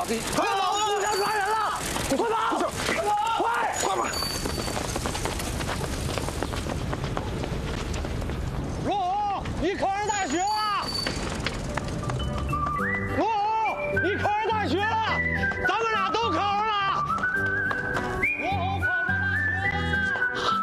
快跑！路上抓人了！你快跑！快跑！ 罗红，你考上大学了！罗红，你考上大学了！咱们俩都考上了！罗红考上大学了！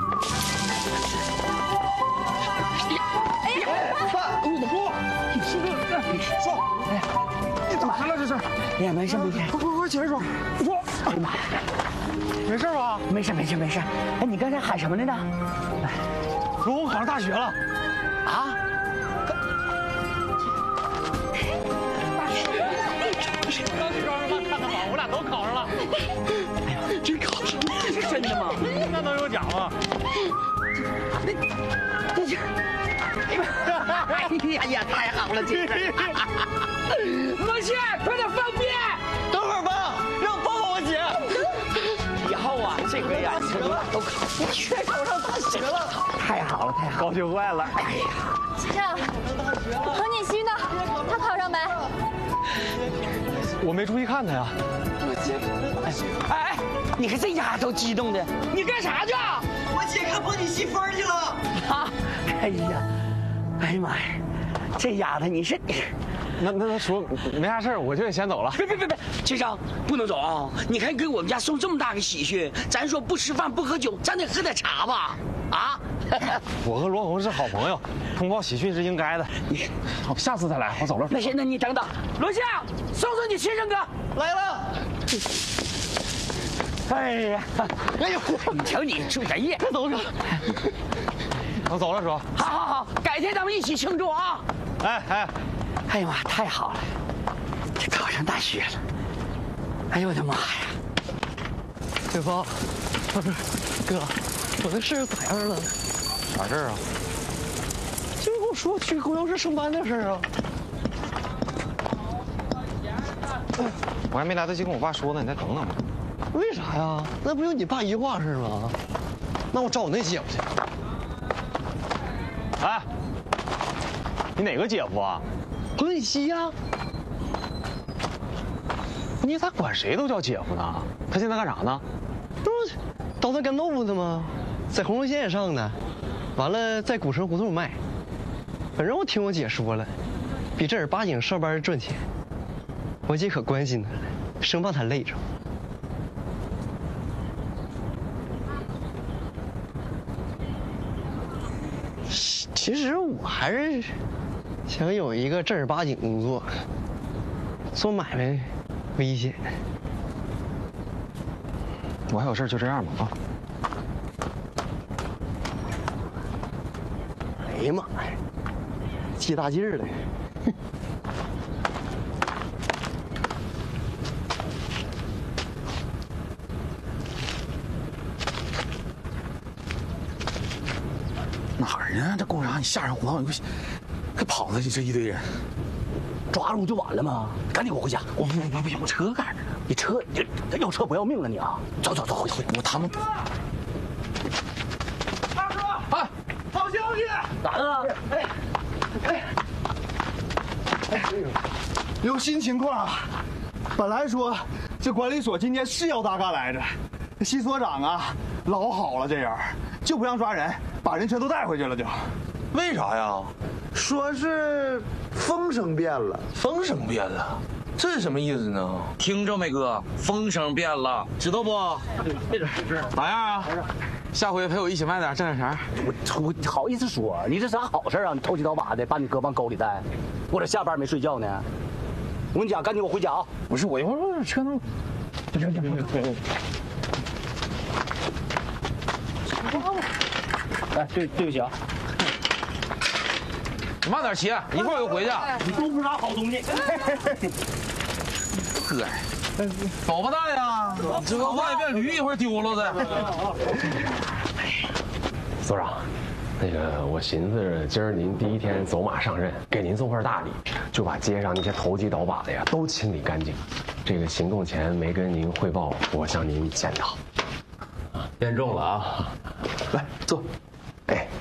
爸，你怎么说？说，你咋了这是？ 哎呀，没事没事， 快起来说！说， 哎呀妈呀， 没事吧？ 没事。哎，你刚才喊什么来着？ 罗红考上大学了。 啊？ 刚去招生办看看吧，我俩都考上了。 哎呀，真考上了，这是真的吗？ 那能有假吗？ 这哎呀，太好了，这个。罗茜，快点放屁！ 等会儿吧，让我抱抱我姐。 以后啊，这回呀，你们俩都考，你全考上大学了，太好了， 高兴坏了。 哎呀， 先生，何锦熙呢？他考上没？ 我没注意看他呀。 哎，你看这丫头激动的，你干啥去？ 我姐看彭锦熙分去了。 啊！哎呀妈呀，这丫头你是。 那说没啥事儿，我就先走了。 别，先生不能走啊！你看给我们家送这么大个喜讯，咱说不吃饭不喝酒，咱得喝点茶吧？啊！ 我和罗红是好朋友，通报喜讯是应该的。好，下次再来，我走了。 那行，那你等等，罗夏，送你亲生哥来了。 哎呀， 哎呦， 你瞧你住点业， 快走着。我走了，叔。 好，改天咱们一起庆祝啊！哎呀妈，太好了，这考上大学了！哎呦我的妈呀！ 对方，不是哥，我的事咋样了？ 啥事儿啊？ 就跟我说去供销社上班的事儿啊。 我还没来得及跟我爸说呢，你再等等吧。 为啥呀？那不就你爸一句话事吗？那我找我那姐夫去。 哎，你哪个姐夫啊？ 何锦熙呀。 你咋管谁都叫姐夫呢？他现在干啥呢？ 这不捣蛋干豆腐的吗？在红龙县也上呢，完了在古城胡同卖。反正我听我姐说了，比正儿八经上班赚钱。我姐可关心他了，生怕他累着。其实我还是想有一个正儿八经工作，做买卖危险。 我还有事，就这样吧啊。 哎呀妈呀，起大劲儿了！ 哪儿呢？这公啥？你下人胡同，可跑了这一堆人， 抓住就完了吗？赶紧给我回家！ 我不行，我车赶着呢。 你车，你要车不要命了你啊！走，回。 他们。 大哥，哎，好消息！ 咋了？ 有新情况，本来说这管理所今天是要大干来着，西所长啊老好了，这人就不让抓人，把人全都带回去了就。 为啥呀？ 说是风声变了。 风声变了，这是什么意思呢？ 听着没哥，风声变了，知道不？ 咋样啊？下回陪我一起卖点，挣点钱。 我好意思说，你这啥好事啊？你投机倒把的，把你哥往沟里带，我这下班没睡觉呢。我跟你讲，赶紧给我回家啊！ 不是我一会儿车能。 哎，对不起啊， 你慢点骑，一会儿我就回去。 你都不是啥好东西。 哥，走吧大呀，这个万一变驴，一会儿丢了的。 所长，那个我寻思今儿您第一天走马上任，给您送份大礼，就把街上那些投机倒把的呀都清理干净。这个行动前没跟您汇报，我向您检讨。 严重了啊！ 来坐。哎，